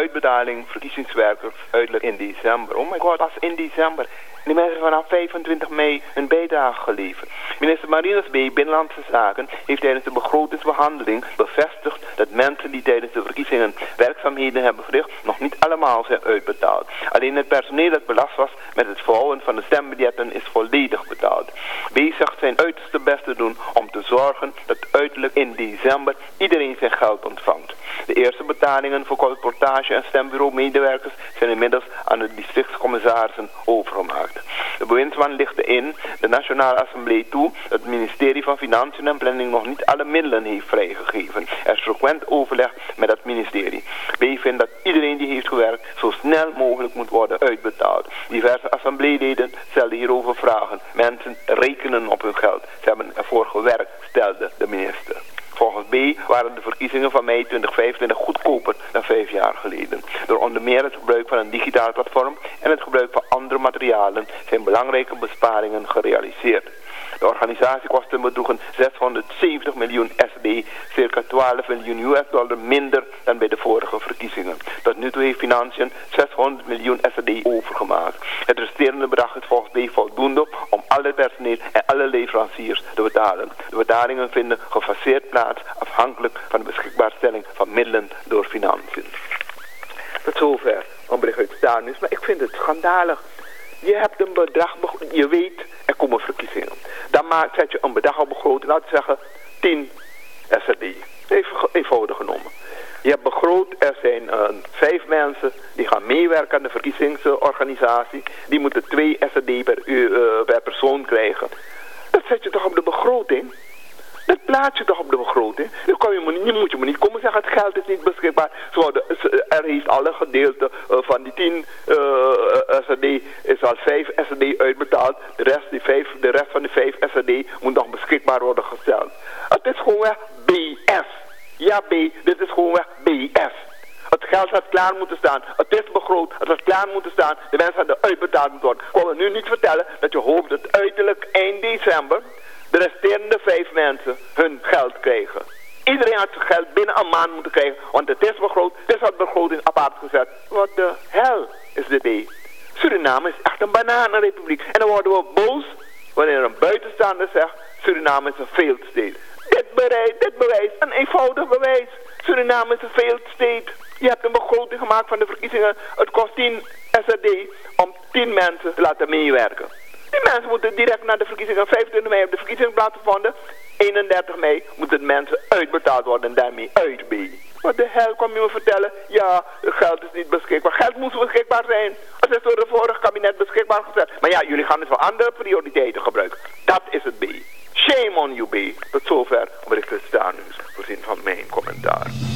uitbetaling verkiezingswerkers uiterlijk in december. Oh my god, pas in december. Die mensen vanaf 25 mei een bijdrage geleverd. Minister Marinus B. Binnenlandse Zaken heeft tijdens de begrotingsbehandeling bevestigd dat mensen die tijdens de verkiezingen werkzaamheden hebben verricht nog niet allemaal zijn uitbetaald. Alleen het personeel dat belast was met het verhouden van de stembiljetten is volledig betaald. B. zegt zijn uiterste best te doen om te zorgen dat uiterlijk in december iedereen zijn geld ontvangt. De eerste betalingen voor colportage en stembureau-medewerkers zijn inmiddels aan de districtscommissarissen overgemaakt. De bewindsman lichtte in de Nationale Assemblée toe dat het ministerie van Financiën en Planning nog niet alle middelen heeft vrijgegeven. Er is frequent overleg met het ministerie. B. vindt dat iedereen die heeft gewerkt zo snel mogelijk moet worden uitbetaald. Diverse assembleeleden stelden hierover vragen. Mensen rekenen op hun geld. Ze hebben ervoor gewerkt, stelde de minister. Volgens B. waren de verkiezingen van mei 2025 goedkoper dan 5 jaar geleden. Door onder meer het gebruik van een digitaal platform en het gebruik van andere materialen zijn belangrijke besparingen gerealiseerd. De organisatiekosten bedroegen 670 miljoen SD, circa 12 miljoen US$ minder dan bij de vorige verkiezingen. Tot nu toe heeft Financiën 600 miljoen SD overgemaakt. Het resterende bedrag is volgens B voldoende om alle personeel en alle leveranciers te betalen. De betalingen vinden gefaseerd plaats afhankelijk van de beschikbaarstelling van middelen door Financiën. Tot zover een bericht uit Staanus, maar ik vind het schandalig. Je hebt een bedrag, je weet, er komen verkiezingen. Dan zet je een bedrag op begroting, laten we zeggen 10 SRD. Even eenvoudig genomen. Je hebt begroot, er zijn 5 mensen die gaan meewerken aan de verkiezingsorganisatie. Die moeten 2 SRD per persoon krijgen. Dat zet je toch op de begroting? Dat plaats je toch op de begroting? Dan moet je me niet komen zeggen, het geld is niet beschikbaar. Er heeft alle gedeelte van die 10 SRD is al 5 SRD uitbetaald. De rest van de 5 SRD moet nog beschikbaar worden gesteld. Het is gewoon BS. Ja, dit is gewoon BS. Het geld had klaar moeten staan. Het is begroot. Het had klaar moeten staan. De mensen hadden uitbetaald moeten worden. Ik wil nu niet vertellen dat je hoopt dat uiterlijk eind december de resterende 5 mensen hun geld krijgen. Iedereen had zijn geld binnen een maand moeten krijgen. Want het is begroot. Het is wat begroting apart gezet. Wat de hel is dit? Suriname is echt een bananenrepubliek. En dan worden we boos wanneer een buitenstaander zegt Suriname is een failed state. Dit bewijs, een eenvoudig bewijs. Suriname is een failed state. Je hebt een begroting gemaakt van de verkiezingen. Het kost 10 SRD om 10 mensen te laten meewerken. Die mensen moeten direct naar de verkiezingen. 25 mei op de verkiezingen plaatsvinden. 31 mei moeten mensen uitbetaald worden en daarmee uit B. Wat de hel kom je me vertellen? Ja, het geld is niet beschikbaar. Geld moest beschikbaar zijn. Het is door het vorige kabinet beschikbaar gezet. Maar ja, jullie gaan dus wel andere prioriteiten gebruiken. Dat is het B. Shame on you B. Tot zover bericht het Staanus, voorzien van mijn commentaar.